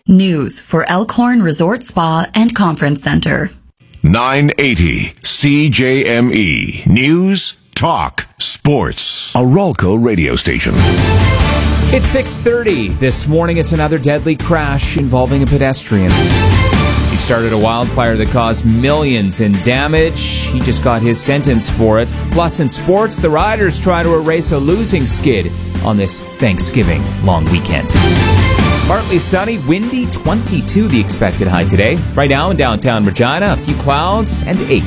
News for Elkhorn Resort Spa and Conference Center. 980 CJME. News, talk, sports. A Rolco radio station. It's 6:30. This morning, it's another deadly crash involving a pedestrian. He started a wildfire that caused millions in damage. He just got his sentence for it. Plus, in sports, the Riders try to erase a losing skid on this Thanksgiving long weekend. Partly sunny, windy, 22 the expected high today. Right now in downtown Regina, a few clouds and 8.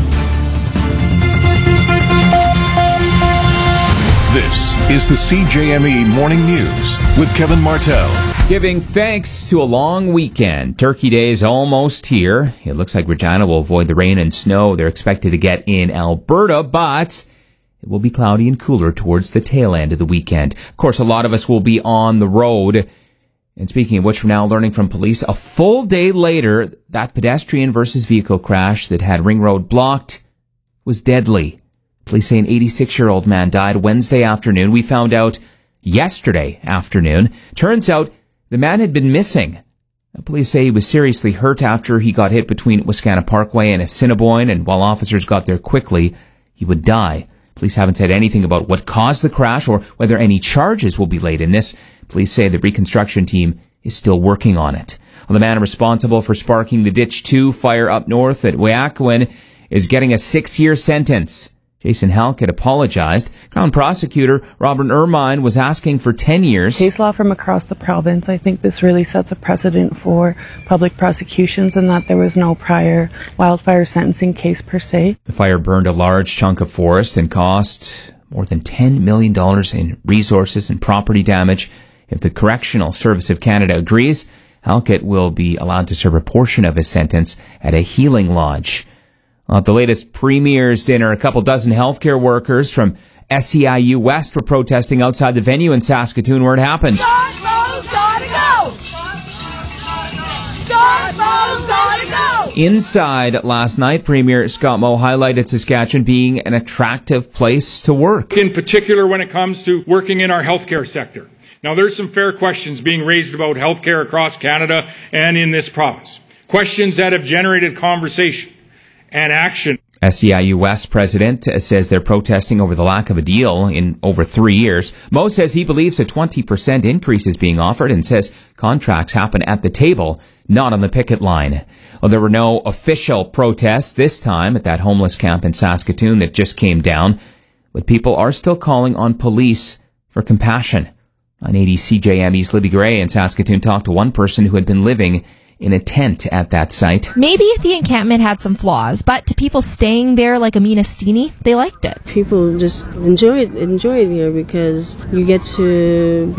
This is the CJME Morning News with Kevin Martell. Giving thanks to a long weekend. Turkey Day is almost here. It looks like Regina will avoid the rain and snow they're expected to get in Alberta, but it will be cloudy and cooler towards the tail end of the weekend. Of course, a lot of us will be on the road. And speaking of which, we're now learning from police, a full day later, that pedestrian versus vehicle crash that had Ring Road blocked was deadly. Police say an 86-year-old man died Wednesday afternoon. We found out yesterday afternoon. Turns out the man had been missing. Police say he was seriously hurt after he got hit between Wascana Parkway and Assiniboine, and while officers got there quickly, he would die. Police haven't said anything about what caused the crash or whether any charges will be laid in this. Police say the reconstruction team is still working on it. Well, the man responsible for sparking the Ditch 2 fire up north at Weyakowin is getting a 6-year sentence. Jason Halkett apologized. Crown Prosecutor Robert Ermine was asking for 10 years. Case law from across the province. I think this really sets a precedent for public prosecutions in that there was no prior wildfire sentencing case per se. The fire burned a large chunk of forest and cost more than $10 million in resources and property damage. If the Correctional Service of Canada agrees, Halkett will be allowed to serve a portion of his sentence at a healing lodge. At the latest Premier's dinner, a couple dozen healthcare workers from SEIU West were protesting outside the venue in Saskatoon where it happened. John Moe's gotta go! John Moe's gotta go! Inside last night, Premier Scott Moe highlighted Saskatchewan being an attractive place to work. In particular, when it comes to working in our healthcare sector. Now, there's some fair questions being raised about healthcare across Canada and in this province. Questions that have generated conversation and action. SEIU West president says they're protesting over the lack of a deal in over 3 years. Moe says he believes a 20% increase is being offered and says contracts happen at the table, not on the picket line. Well, there were no official protests this time at that homeless camp in Saskatoon that just came down, but people are still calling on police for compassion. 980 CJME's Libby Gray in Saskatoon talked to one person who had been living in a tent at that site. Maybe the encampment had some flaws, but to people staying there like Amina Steeny, they liked it. People just enjoy it here because you get to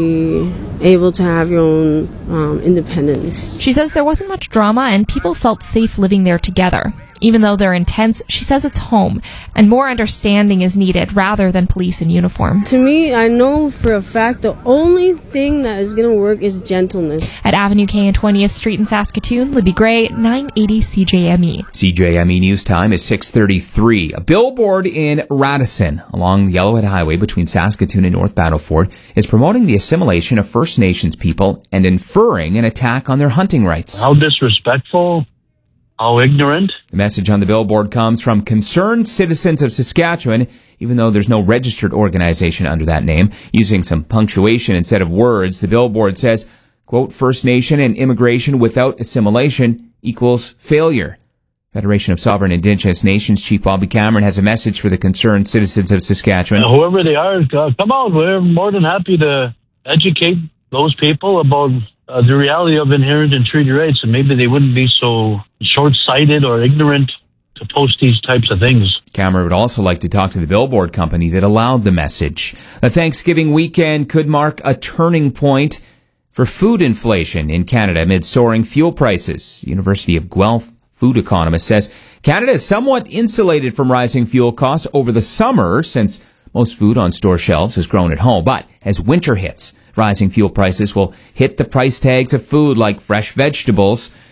be able to have your own independence. She says there wasn't much drama and people felt safe living there together. Even though they're intense, she says it's home, and more understanding is needed rather than police in uniform. To me, I know for a fact the only thing that is going to work is gentleness. At Avenue K and 20th Street in Saskatoon, Libby Gray, 980 CJME. CJME News Time is 6:33. A billboard in Radisson along the Yellowhead Highway between Saskatoon and North Battleford is promoting the assimilation of First Nations people and inferring an attack on their hunting rights. How disrespectful. How ignorant. The message on the billboard comes from Concerned Citizens of Saskatchewan, even though there's no registered organization under that name. Using some punctuation instead of words, the billboard says, quote, First Nation and immigration without assimilation equals failure. Federation of Sovereign Indigenous Nations Chief Bobby Cameron has a message for the Concerned Citizens of Saskatchewan. Whoever they are, come out. We're more than happy to educate those people about the reality of inherent and treaty rights, and maybe they wouldn't be so short-sighted or ignorant to post these types of things. Cameron would also like to talk to the billboard company that allowed the message. A Thanksgiving weekend could mark a turning point for food inflation in Canada amid soaring fuel prices. University of Guelph food economist says Canada is somewhat insulated from rising fuel costs over the summer since most food on store shelves is grown at home. But as winter hits, rising fuel prices will hit the price tags of food like fresh vegetables.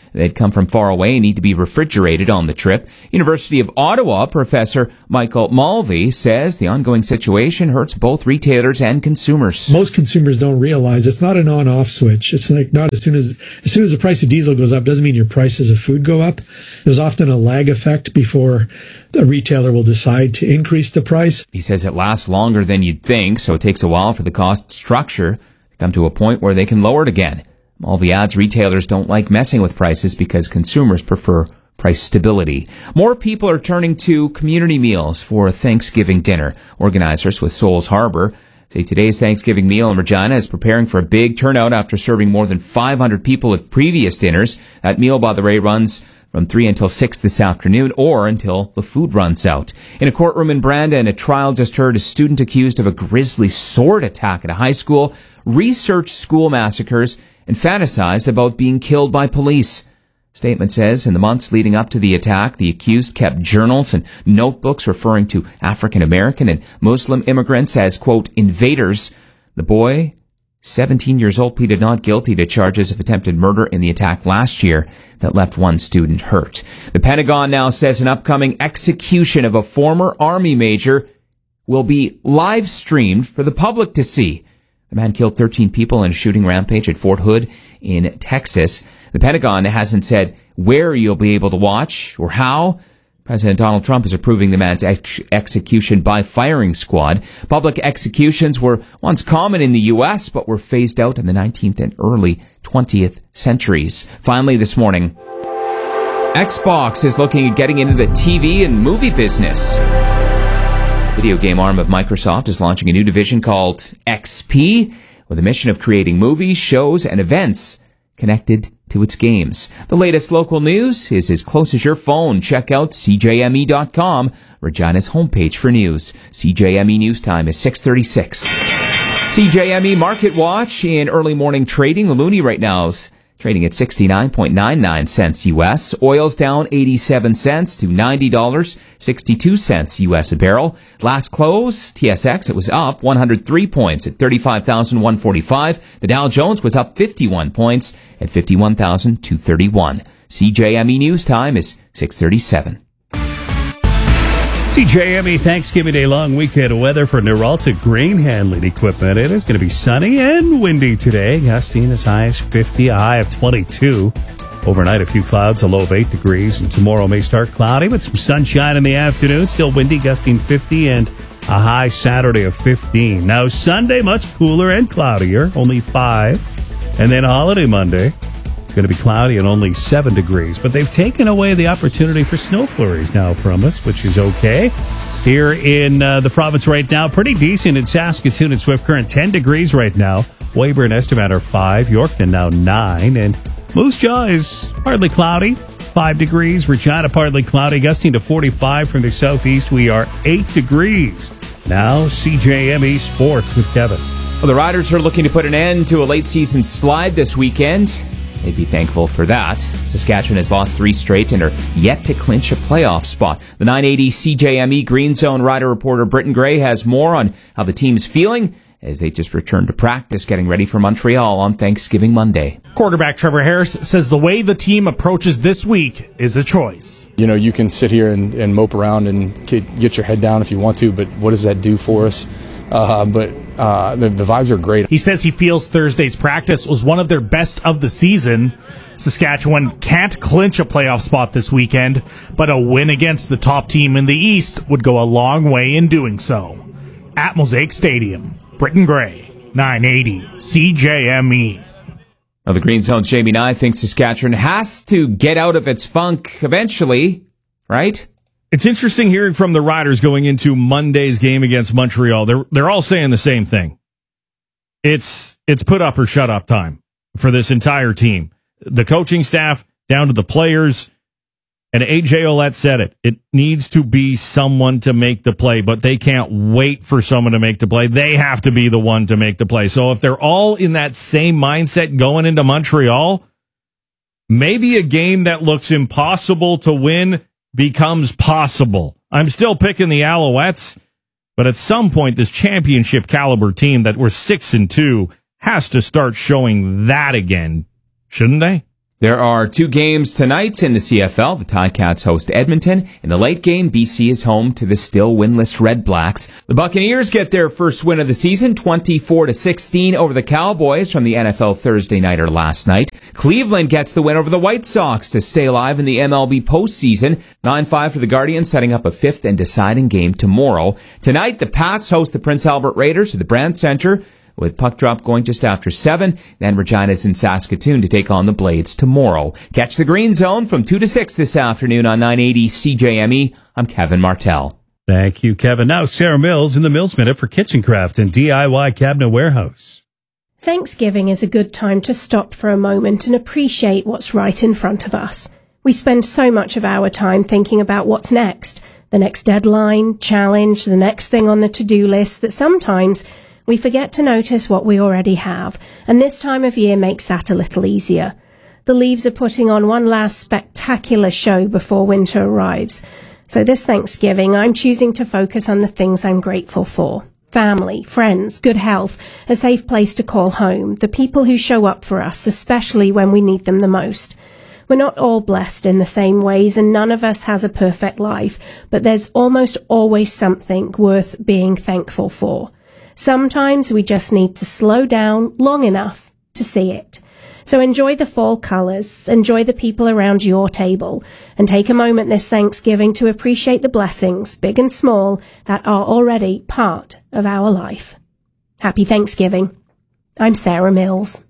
They'd come from far away and need to be refrigerated on the trip. University of Ottawa Professor Michael Mulvey says the ongoing situation hurts both retailers and consumers. Most consumers don't realize it's not an on-off switch. It's like not as soon as the price of diesel goes up doesn't mean your prices of food go up. There's often a lag effect before a retailer will decide to increase the price. He says it lasts longer than you'd think, so it takes a while for the cost structure to come to a point where they can lower it again. Mulvey adds retailers don't like messing with prices because consumers prefer price stability. More people are turning to community meals for a Thanksgiving dinner. Organizers with Souls Harbor say today's Thanksgiving meal in Regina is preparing for a big turnout after serving more than 500 people at previous dinners. That meal, by the way, runs from 3 until 6 this afternoon or until the food runs out. In a courtroom in Brandon, a trial just heard a student accused of a grisly sword attack at a high school researched school massacres and fantasized about being killed by police. Statement says in the months leading up to the attack, the accused kept journals and notebooks referring to African American and Muslim immigrants as, quote, invaders. The boy, 17 years old, pleaded not guilty to charges of attempted murder in the attack last year that left one student hurt. The Pentagon now says an upcoming execution of a former Army major will be live streamed for the public to see. The man killed 13 people in a shooting rampage at Fort Hood in Texas. The Pentagon hasn't said where you'll be able to watch or how. President Donald Trump is approving the man's execution by firing squad. Public executions were once common in the U.S., but were phased out in the 19th and early 20th centuries. Finally this morning, Xbox is looking at getting into the TV and movie business. Video game arm of Microsoft is launching a new division called XP with a mission of creating movies, shows, and events connected to its games. The latest local news is as close as your phone. Check out CJME.com, Regina's homepage for news. CJME News Time is 6:36. CJME Market Watch in early morning trading. The loonie right now is trading at 69.99 cents U.S. Oil's down 87 cents to $90.62 U.S. a barrel. Last close, TSX, it was up 103 points at 35,145. The Dow Jones was up 51 points at 51,231. CJME News Time is 6:37. CJME Thanksgiving Day long weekend weather for Neuralta grain handling equipment. It is going to be sunny and windy today. Gusting as high as 50, a high of 22. Overnight, a few clouds, a low of 8 degrees. And tomorrow may start cloudy with some sunshine in the afternoon. Still windy, gusting 50 and a high Saturday of 15. Now Sunday, much cooler and cloudier, only 5. And then holiday Monday. It's going to be cloudy and only 7 degrees. But they've taken away the opportunity for snow flurries now from us, which is okay. Here in the province right now, pretty decent in Saskatoon and Swift Current, 10 degrees right now. Weyburn and Estevan are 5. Yorkton now 9. And Moose Jaw is partly cloudy, 5 degrees. Regina partly cloudy, gusting to 45 from the southeast. We are 8 degrees. Now CJME Sports with Kevin. Well, the Riders are looking to put an end to a late season slide this weekend. They'd be thankful for that. Saskatchewan has lost 3 straight and are yet to clinch a playoff spot. The 980 CJME Green Zone Rider reporter Britton Gray has more on how the team's feeling as they just returned to practice getting ready for Montreal on Thanksgiving Monday. Quarterback Trevor Harris says the way the team approaches this week is a choice. You know, you can sit here and mope around and get your head down if you want to, but what does that do for us? The vibes are great. He says he feels Thursday's practice was one of their best of the season. Saskatchewan can't clinch a playoff spot this weekend, but a win against the top team in the East would go a long way in doing so. At Mosaic Stadium, Britton Gray, 980 CJME. Now the Green Zone's Jamie Nye thinks Saskatchewan has to get out of its funk eventually, right? It's interesting hearing from the Riders going into Monday's game against Montreal. They're all saying the same thing. It's put up or shut up time for this entire team. The coaching staff down to the players. And A.J. Ouellette said it. It needs to be someone to make the play, but they can't wait for someone to make the play. They have to be the one to make the play. So if they're all in that same mindset going into Montreal, maybe a game that looks impossible to win becomes possible. I'm still picking the Alouettes, but at some point, this championship caliber team that we're 6-2 has to start showing that again, shouldn't they? There are 2 games tonight in the CFL. The Ticats host Edmonton. In the late game, BC is home to the still winless Red Blacks. The Buccaneers get their first win of the season, 24-16 over the Cowboys from the NFL Thursday Nighter last night. Cleveland gets the win over the White Sox to stay alive in the MLB postseason. 9-5 for the Guardians, setting up a 5th and deciding game tomorrow. Tonight, the Pats host the Prince Albert Raiders at the Brandt Center, with puck drop going just after 7. Then Regina's in Saskatoon to take on the Blades tomorrow. Catch the Green Zone from 2 to 6 this afternoon on 980 CJME. I'm Kevin Martell. Thank you, Kevin. Now, Sarah Mills in the Mills Minute for Kitchen Craft and DIY Cabinet Warehouse. Thanksgiving is a good time to stop for a moment and appreciate what's right in front of us. We spend so much of our time thinking about what's next, the next deadline, challenge, the next thing on the to-do list, that sometimes we forget to notice what we already have, and this time of year makes that a little easier. The leaves are putting on one last spectacular show before winter arrives. So this Thanksgiving, I'm choosing to focus on the things I'm grateful for. Family, friends, good health, a safe place to call home, the people who show up for us, especially when we need them the most. We're not all blessed in the same ways, and none of us has a perfect life, but there's almost always something worth being thankful for. Sometimes we just need to slow down long enough to see it. So enjoy the fall colours, enjoy the people around your table, and take a moment this Thanksgiving to appreciate the blessings, big and small, that are already part of our life. Happy Thanksgiving. I'm Sarah Mills.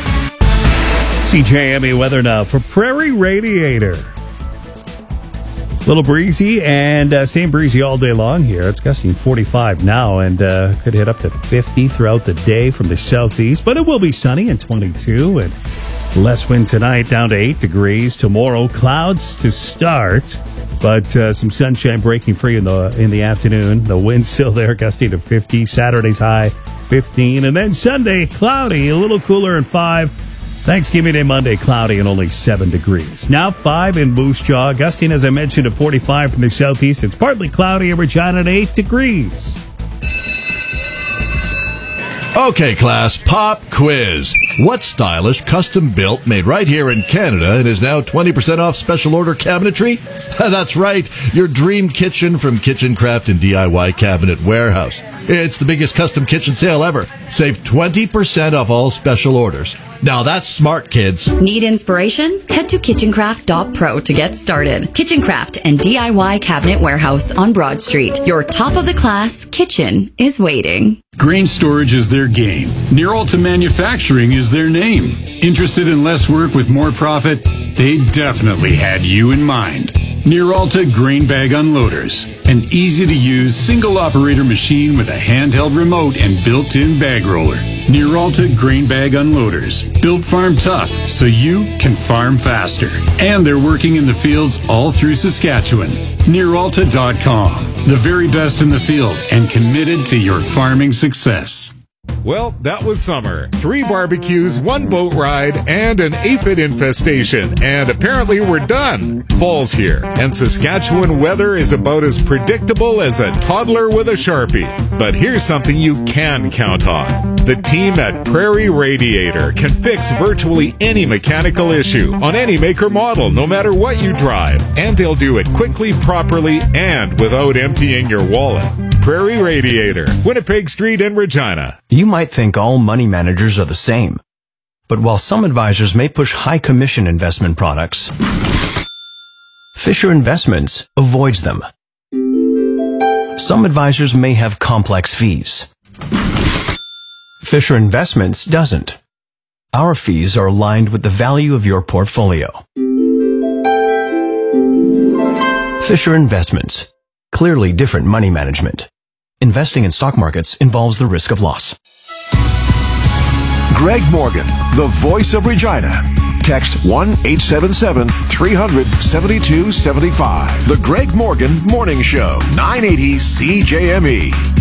CJME weather now for Prairie Radiator. Little breezy and staying breezy all day long here. It's gusting 45 now and could hit up to 50 throughout the day from the southeast. But it will be sunny and 22 and less wind tonight, down to 8 degrees. Tomorrow, clouds to start, but some sunshine breaking free in the afternoon. The wind's still there, gusting to 50. Saturday's high, 15. And then Sunday, cloudy, a little cooler and 5. Thanksgiving Day Monday, cloudy and only 7 degrees. Now 5 in Moose Jaw. Gusting, as I mentioned, to 45 from the southeast. It's partly cloudy in Regina at 8 degrees. Okay, class, pop quiz. What stylish, custom-built, made right here in Canada and is now 20% off special order cabinetry? That's right, your dream kitchen from Kitchen Craft and DIY Cabinet Warehouse. It's the biggest custom kitchen sale ever. Save 20% off all special orders. Now that's smart, kids. Need inspiration? Head to kitchencraft.pro to get started. Kitchen Craft and DIY Cabinet Warehouse on Broad Street. Your top-of-the-class kitchen is waiting. Grain storage is their game. Near Alta Manufacturing is their name. Interested in less work with more profit? They definitely had you in mind. Near Alta Grain Bag Unloaders. An easy-to-use, single-operator machine with a handheld remote and built-in bag roller. Near Alta Grain Bag Unloaders. Built farm tough so you can farm faster. And they're working in the fields all through Saskatchewan. NearAlta.com. The very best in the field and committed to your farming success. Well, that was summer. 3 barbecues, 1 boat ride, and an aphid infestation. And apparently we're done. Fall's here, and Saskatchewan weather is about as predictable as a toddler with a Sharpie. But here's something you can count on. The team at Prairie Radiator can fix virtually any mechanical issue on any make or model, no matter what you drive. And they'll do it quickly, properly, and without emptying your wallet. Prairie Radiator, Winnipeg Street in Regina. You might think all money managers are the same. But while some advisors may push high commission investment products, Fisher Investments avoids them. Some advisors may have complex fees. Fisher Investments doesn't. Our fees are aligned with the value of your portfolio. Fisher Investments. Clearly different money management. Investing in stock markets involves the risk of loss. Greg Morgan, the voice of Regina. Text 1-877-300-7275. The Greg Morgan Morning Show, 980 CJME.